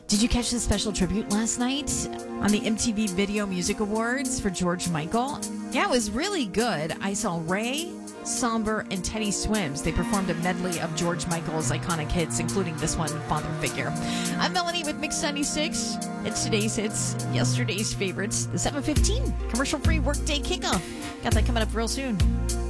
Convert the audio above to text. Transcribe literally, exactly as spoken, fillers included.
Did you catch the special tribute last night on the M T V Video Music Awards for George Michael? Yeah, it was really good. I saw Ray, Somber, and Teddy Swims. They performed a medley of George Michael's iconic hits, including this one, Father Figure. I'm Melanie with Mix ninety-six. It's today's hits, yesterday's favorites, the seven fifteen commercial-free workday kickoff. Got that coming up real soon.